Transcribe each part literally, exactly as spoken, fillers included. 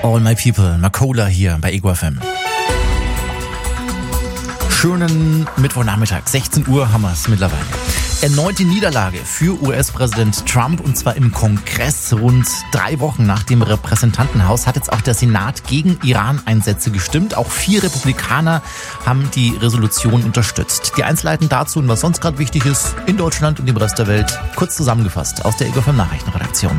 All My People, Makola hier bei Ego F M. Schönen Mittwochnachmittag, sechzehn Uhr haben wir es mittlerweile. Erneute Niederlage für U S-Präsident Trump, und zwar im Kongress. Rund drei Wochen nach dem Repräsentantenhaus hat jetzt auch der Senat gegen Iran-Einsätze gestimmt. Auch vier Republikaner haben die Resolution unterstützt. Die Einzelheiten dazu und was sonst gerade wichtig ist in Deutschland und im Rest der Welt, kurz zusammengefasst aus der Ego F M Nachrichtenredaktion.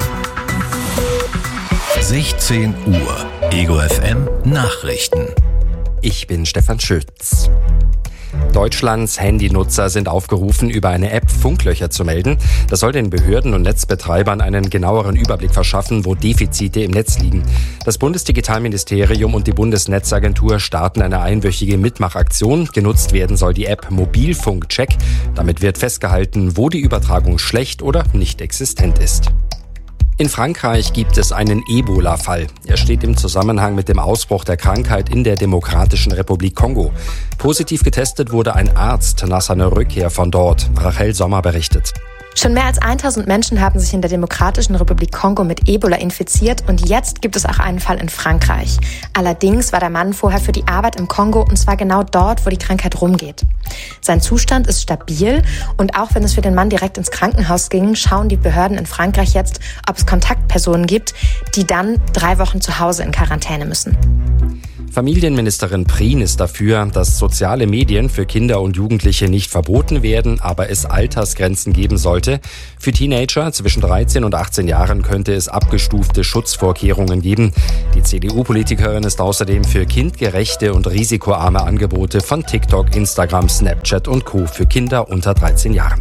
sechzehn Uhr, Ego F M Nachrichten. Ich bin Stefan Schütz. Deutschlands Handynutzer sind aufgerufen, über eine App Funklöcher zu melden. Das soll den Behörden und Netzbetreibern einen genaueren Überblick verschaffen, wo Defizite im Netz liegen. Das Bundesdigitalministerium und die Bundesnetzagentur starten eine einwöchige Mitmachaktion. Genutzt werden soll die App Mobilfunkcheck. Damit wird festgehalten, wo die Übertragung schlecht oder nicht existent ist. In Frankreich gibt es einen Ebola-Fall. Er steht im Zusammenhang mit dem Ausbruch der Krankheit in der Demokratischen Republik Kongo. Positiv getestet wurde ein Arzt nach seiner Rückkehr von dort. Rachel Sommer berichtet. Schon mehr als tausend Menschen haben sich in der Demokratischen Republik Kongo mit Ebola infiziert und jetzt gibt es auch einen Fall in Frankreich. Allerdings war der Mann vorher für die Arbeit im Kongo und zwar genau dort, wo die Krankheit rumgeht. Sein Zustand ist stabil und auch wenn es für den Mann direkt ins Krankenhaus ging, schauen die Behörden in Frankreich jetzt, ob es Kontaktpersonen gibt, die dann drei Wochen zu Hause in Quarantäne müssen. Familienministerin Prien ist dafür, dass soziale Medien für Kinder und Jugendliche nicht verboten werden, aber es Altersgrenzen geben sollte. Für Teenager zwischen dreizehn und achtzehn Jahren könnte es abgestufte Schutzvorkehrungen geben. Die C D U-Politikerin ist außerdem für kindgerechte und risikoarme Angebote von TikTok, Instagram, Snapchat und Co. für Kinder unter dreizehn Jahren.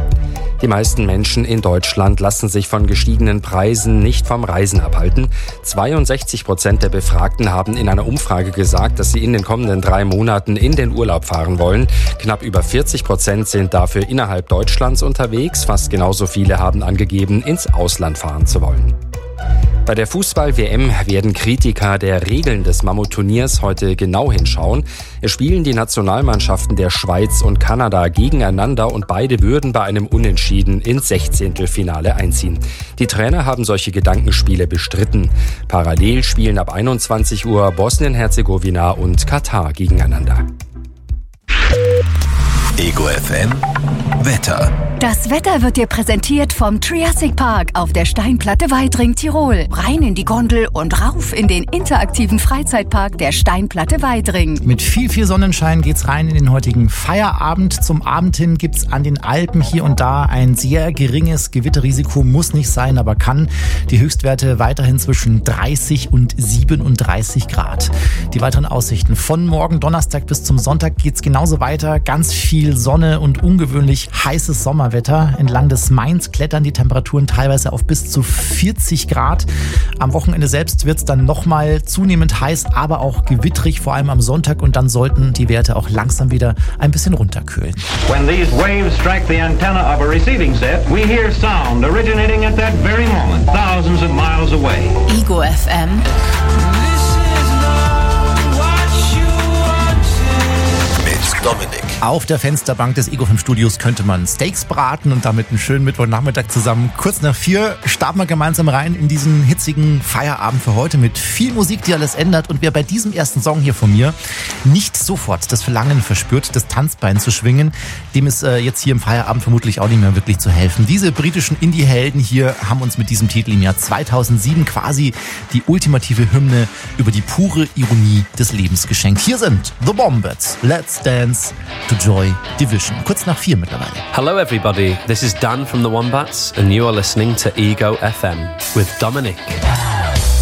Die meisten Menschen in Deutschland lassen sich von gestiegenen Preisen nicht vom Reisen abhalten. zweiundsechzig Prozent der Befragten haben in einer Umfrage gesagt, dass sie in den kommenden drei Monaten in den Urlaub fahren wollen. Knapp über vierzig Prozent sind dafür innerhalb Deutschlands unterwegs. Fast genauso viele haben angegeben, ins Ausland fahren zu wollen. Bei der Fußball-W M werden Kritiker der Regeln des Mammut-Turniers heute genau hinschauen. Es spielen die Nationalmannschaften der Schweiz und Kanada gegeneinander und beide würden bei einem Unentschieden ins Sechzehntelfinale einziehen. Die Trainer haben solche Gedankenspiele bestritten. Parallel spielen ab einundzwanzig Uhr Bosnien-Herzegowina und Katar gegeneinander. Ego F M Wetter. Das Wetter wird dir präsentiert vom Triassic Park auf der Steinplatte Weidring, Tirol. Rein in die Gondel und rauf in den interaktiven Freizeitpark der Steinplatte Weidring. Mit viel, viel Sonnenschein geht's rein in den heutigen Feierabend. Zum Abend hin gibt's an den Alpen hier und da ein sehr geringes Gewitterrisiko. Muss nicht sein, aber kann. Die Höchstwerte weiterhin zwischen dreißig und siebenunddreißig Grad. Die weiteren Aussichten von morgen Donnerstag bis zum Sonntag geht's genauso weiter. Ganz viel Sonne und ungewöhnlich heißes Sommerwetter. Entlang des Mains klettern die Temperaturen teilweise auf bis zu vierzig Grad. Am Wochenende selbst wird es dann nochmal zunehmend heiß, aber auch gewittrig, vor allem am Sonntag. Und dann sollten die Werte auch langsam wieder ein bisschen runterkühlen. When these waves strike the antenna of a receiving set, we hear sound originating at that very moment, thousands of miles away. Ego F M. Dominik. Auf der Fensterbank des Ego fünf Studios könnte man Steaks braten und damit einen schönen Mittwochnachmittag zusammen. Kurz nach vier starten wir gemeinsam rein in diesen hitzigen Feierabend für heute mit viel Musik, die alles ändert. Und wer bei diesem ersten Song hier von mir nicht sofort das Verlangen verspürt, das Tanzbein zu schwingen, dem ist äh, jetzt hier im Feierabend vermutlich auch nicht mehr wirklich zu helfen. Diese britischen Indie-Helden hier haben uns mit diesem Titel im Jahr zweitausendsieben quasi die ultimative Hymne über die pure Ironie des Lebens geschenkt. Hier sind The Wombats. Let's Dance to Joy Division. Kurz nach vier mittlerweile. Hello everybody, this is Dan from The Wombats and you are listening to Ego F M with Dominic.